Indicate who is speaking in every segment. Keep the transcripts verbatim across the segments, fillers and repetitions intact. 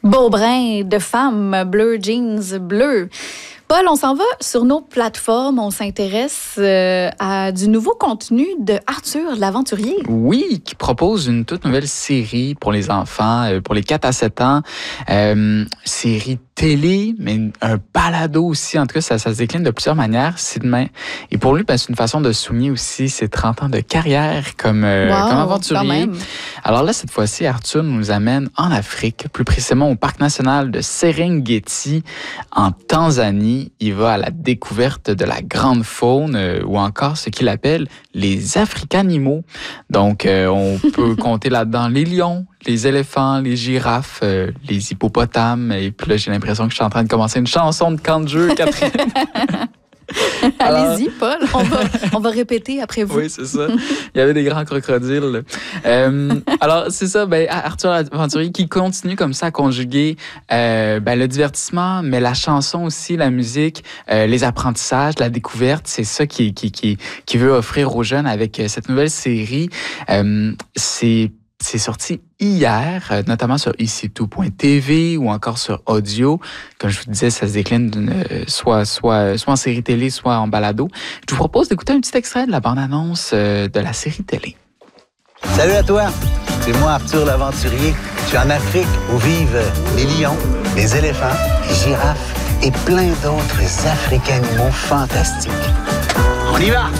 Speaker 1: Beau brin de femme, bleu jeans bleu. Paul, on s'en va sur nos plateformes. On s'intéresse euh, à du nouveau contenu de Arthur l'Aventurier.
Speaker 2: Oui, qui propose une toute nouvelle série pour les enfants, euh, pour les quatre à sept ans. Euh, série télé, mais un balado aussi. En tout cas, ça, ça se décline de plusieurs manières. C'est demain. Et pour lui, ben, c'est une façon de souligner aussi ses trente ans de carrière comme, euh,
Speaker 1: wow,
Speaker 2: comme aventurier. Alors là, cette fois-ci, Arthur nous amène en Afrique, plus précisément au parc national de Serengeti, en Tanzanie. Il va à la découverte de la grande faune euh, ou encore ce qu'il appelle les africanimaux. Donc, euh, on peut compter là-dedans les lions, les éléphants, les girafes, euh, les hippopotames. Et puis là, j'ai l'impression que je suis en train de commencer une chanson de camp de jeu, Catherine.
Speaker 1: Allez-y, Paul. On va, on va répéter après vous.
Speaker 2: Oui, c'est ça. Il y avait des grands crocodiles. Euh, alors, c'est ça, ben, Arthur l'Aventurier qui continue comme ça à conjuguer euh, ben, le divertissement, mais la chanson aussi, la musique, euh, les apprentissages, la découverte. C'est ça qui, qui, qui, qui veut offrir aux jeunes avec cette nouvelle série. Euh, c'est C'est sorti hier, notamment sur I C deux point T V ou encore sur audio. Comme je vous disais, ça se décline euh, soit, soit, soit en série télé, soit en balado. Je vous propose d'écouter un petit extrait de la bande-annonce euh, de la série télé.
Speaker 3: Salut à toi, c'est moi Arthur l'Aventurier. Je suis en Afrique où vivent les lions, les éléphants, les girafes et plein d'autres africanimaux fantastiques. On y va!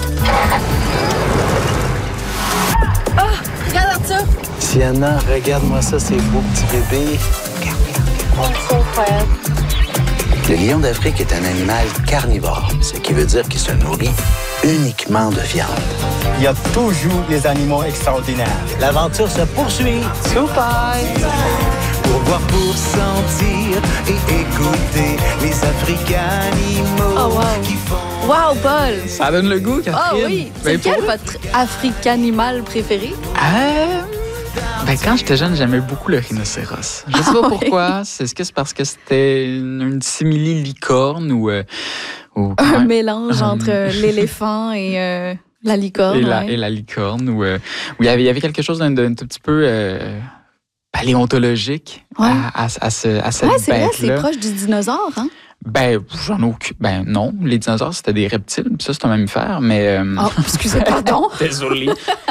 Speaker 3: Sienna, regarde-moi ça, ces beaux petits bébés. Regarde, regarde, regarde.
Speaker 1: C'est incroyable.
Speaker 3: Le lion d'Afrique est un animal carnivore, ce qui veut dire qu'il se nourrit uniquement de viande.
Speaker 4: Il y a toujours des animaux extraordinaires.
Speaker 3: L'aventure se poursuit. Super!
Speaker 5: Pour voir, pour sentir et écouter les africanimaux
Speaker 1: oh, wow.
Speaker 5: qui font...
Speaker 1: Wow, Paul!
Speaker 2: Ça donne le goût, Catherine.
Speaker 1: Ah oh, oui! C'est quel pour... votre africanimal préféré?
Speaker 2: Euh... Ben, quand j'étais jeune, j'aimais beaucoup le rhinocéros. Je sais pas ah, pourquoi. Oui. Est-ce que c'est parce que c'était une, une simili-licorne ou... Euh, ou
Speaker 1: un mélange um... entre l'éléphant et... Euh... La licorne,
Speaker 2: et la,
Speaker 1: ouais.
Speaker 2: et la licorne, où, euh, où il, y avait, il y avait quelque chose d'un, d'un tout petit peu euh, paléontologique ouais. à, à, à, ce, à cette
Speaker 1: ouais, c'est
Speaker 2: bête-là.
Speaker 1: vrai, c'est proche du dinosaure, hein?
Speaker 2: Ben, j'en ai aucune. Ben, non. Les dinosaures, c'était des reptiles, puis ça, c'est un mammifère, mais... Euh...
Speaker 1: Oh, excusez, pardon.
Speaker 2: Désolé.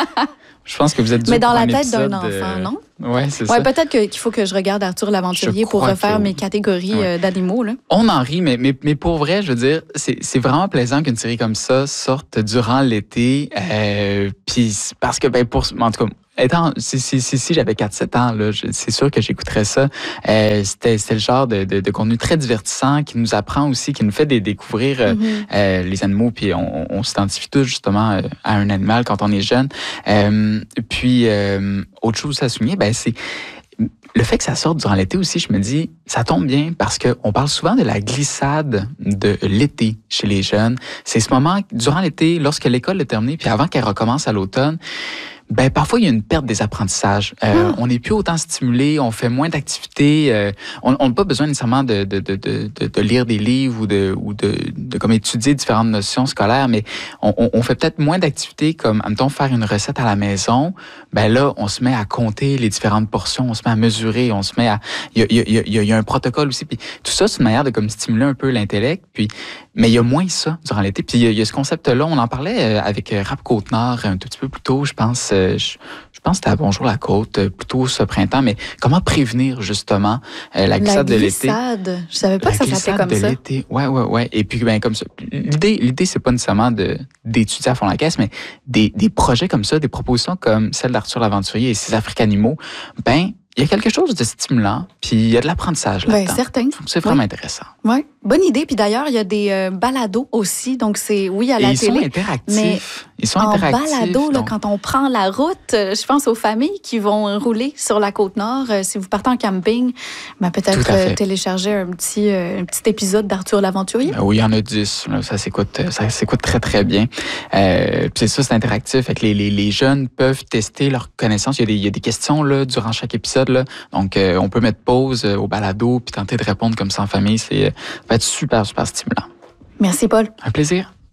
Speaker 2: Je pense que vous êtes dû
Speaker 1: mais dans
Speaker 2: pour
Speaker 1: la
Speaker 2: un
Speaker 1: tête d'un
Speaker 2: enfant,
Speaker 1: euh... non?
Speaker 2: Oui, c'est
Speaker 1: ouais,
Speaker 2: ça.
Speaker 1: Peut-être que, qu'il faut que je regarde Arthur l'Aventurier pour refaire que... mes catégories ouais. d'animaux. Là.
Speaker 2: On en rit, mais, mais, mais pour vrai, je veux dire, c'est, c'est vraiment plaisant qu'une série comme ça sorte durant l'été. Euh, puis parce que, ben, pour, en tout cas, étant, si, si, si, si j'avais quatre sept ans, là, je, c'est sûr que j'écouterais ça. Euh, c'était, c'était le genre de, de, de contenu très divertissant qui nous apprend aussi, qui nous fait des, découvrir mm-hmm. euh, les animaux. Puis on, on s'identifie tous justement à un animal quand on est jeune. Euh, puis, euh, autre chose à souligner, ben, c'est le fait que ça sorte durant l'été aussi, je me dis, ça tombe bien parce qu'on parle souvent de la glissade de l'été chez les jeunes. C'est ce moment, durant l'été, lorsque l'école est terminée, puis avant qu'elle recommence à l'automne, ben parfois il y a une perte des apprentissages. Euh, ah. On n'est plus autant stimulé, on fait moins d'activités. Euh, on n'a pas besoin nécessairement de, de, de, de, de lire des livres ou de ou de, de comme étudier différentes notions scolaires, mais on, on fait peut-être moins d'activités comme, admettons, faire une recette à la maison. Ben là, on se met à compter les différentes portions, on se met à mesurer, on se met à. Il y a, il y a, il y a, il y a un protocole aussi. Puis tout ça, c'est une manière de comme stimuler un peu l'intellect. Puis mais il y a moins ça durant l'été. Puis il y a, il y a ce concept-là, on en parlait avec Rap Côte-Nord un tout petit peu plus tôt, je pense. Je, je pense que c'était à Bonjour la Côte, plutôt ce printemps, mais comment prévenir justement euh, la glissade de l'été?
Speaker 1: La glissade, je savais pas
Speaker 2: la
Speaker 1: que ça s'appelait comme
Speaker 2: de
Speaker 1: ça.
Speaker 2: L'été. Ouais, ouais, ouais. Et puis, ben, comme ça, l'idée, l'idée, c'est pas nécessairement de, d'étudier à fond la caisse, mais des, des projets comme ça, des propositions comme celle d'Arthur l'Aventurier et ses africanimaux, ben, il y a quelque chose de stimulant, puis il y a de l'apprentissage là-dedans.
Speaker 1: Ben, certain.
Speaker 2: C'est vraiment
Speaker 1: oui.
Speaker 2: intéressant.
Speaker 1: Oui, bonne idée. Puis d'ailleurs, il y a des euh, balados aussi. Donc, c'est, oui, à la
Speaker 2: Et
Speaker 1: télé.
Speaker 2: Ils sont interactifs.
Speaker 1: Mais
Speaker 2: ils sont
Speaker 1: en
Speaker 2: interactifs.
Speaker 1: balado, là,
Speaker 2: donc...
Speaker 1: quand on prend la route, je pense aux familles qui vont rouler sur la Côte-Nord. Si vous partez en camping, ben, peut-être euh, télécharger un petit, euh, un petit épisode d'Arthur l'Aventurier.
Speaker 2: Ben oui, il y en a dix. Là, ça, s'écoute, ça s'écoute très, très bien. Euh, puis c'est ça, c'est interactif. Fait que les, les, les jeunes peuvent tester leurs connaissances. Il y a des, il y a des questions là, durant chaque épisode. Là. Donc, euh, on peut mettre pause euh, au balado puis tenter de répondre comme ça en famille. C'est, ça va être super, super stimulant.
Speaker 1: Merci, Paul.
Speaker 2: Un plaisir.